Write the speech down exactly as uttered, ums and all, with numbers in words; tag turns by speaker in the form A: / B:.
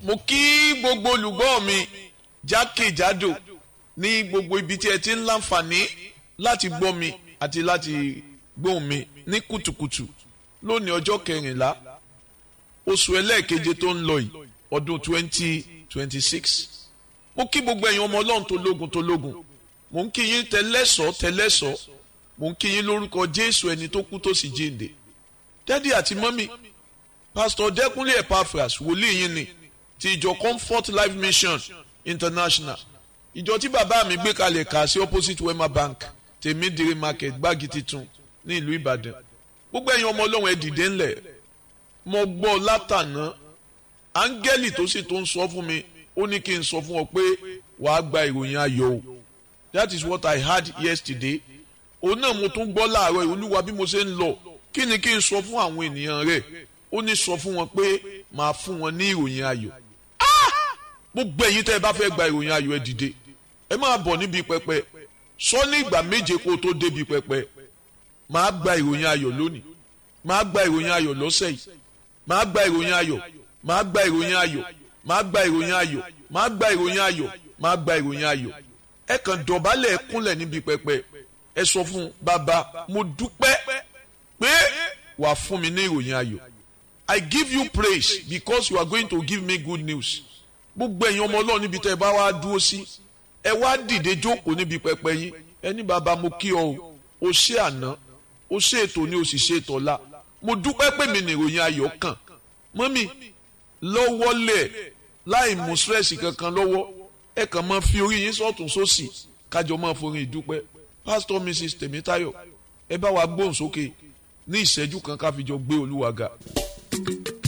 A: mo kí gbogbo olùgbọ́ mi jákèjádò ní gbogbo ibi tí ẹ ti ń láǹfààní láti gbọ́ mi àti láti gbóhùn mi ní kùtùkùtù lónìí ọjọ́ kẹrìnlá oṣù ẹlẹ́ẹ̀keje tó ń lọ yìí ọdún twenty twenty six. mo kí gbogbo ẹ̀yin ọmọ ọlọ́run tó lógun tó lógun mo ń kí yín tẹlẹ́sọ̀ tẹlẹ́sọ̀ mo ń kí yín lórúkọ Jésù ẹni tó kú tó sì jíǹde. dádì àti mọ́mì pásítọ̀ Dẹ́kúnlé Epaphras wòlíì yín ni ti ìjọ Comfort Life Mission International, ìjọ tí bàbá mi gbé kalẹ̀ kà sí opposite Wema Bank Tèmídìrí market gbági titun ní ìlú Ìbàdàn. gbogbo ẹ̀yin ọmọ ọlọ́run ẹ dìde ńlẹ̀. mo gbọ́ látàná áńgẹ́lì tó sì tó ń sọ fún mi ó ní kí n sọ fún ọ pé wàá gba ìròyìn ayọ̀ o. that is what I heard yesterday. òun náà mo tún gbọ́ láàárọ̀ Olúwa bí mo ṣe ń lọ kí ni kí n sọ fún àwọn ènìyàn rẹ̀. ó ní sọ fún wọn pé màá fún wọn ní ìròyìn ayọ̀. gbogbo ẹ̀yin tẹ́ ẹ bá fẹ́ gba ìròyìn ayọ̀ ẹ dìde ẹ máa bọ̀ níbi pẹpẹ sọ ní ìgbà méje kó o tó débi pẹpẹ. màá gba ìròyìn ayọ̀ lónìí, màá gba ìròyìn ayọ̀ lọ́sẹ̀ yìí, màá gba ìròyìn ayọ̀, màá gba ìròyìn ayọ̀, màá gba ìròyìn ayọ̀, màá gba ìròyìn ayọ̀, màá gba ìròyìn ayọ̀. ẹ kàn dọ̀bálẹ̀ ẹ kúnlẹ̀ níbi pẹpẹ ẹ sọ fún bàbá mo dúpẹ́ pé wàá fún mi ní ìròyìn ayọ̀. I give you praise because you are going to give me good news. gbogbo ẹ̀yin ọmọ ọlọ́run níbi tẹ́ ẹ bá wá dúró sí ẹ wá dìde jókòó níbi pẹpẹ yín ẹni bàbá mo kí ọ o o ṣe àná o ṣe ètò ni o sì ṣe ètò ọ̀la mo dúpẹ́ pé mi ní ìròyìn ayọ̀ kàn mọ́mì lọ́wọ́lẹ̀ láì mú stress kankan lọ́wọ́ ẹ kàn máa fi orí yín sọ́tún sósì kájọ máa forin ìdúpẹ́. Pastor Mrs Tèmítáyọ̀ ẹ bá wa gbóhùn sókè ní ìṣẹ́jú kan ká fi jọ gbé Olúwa ga.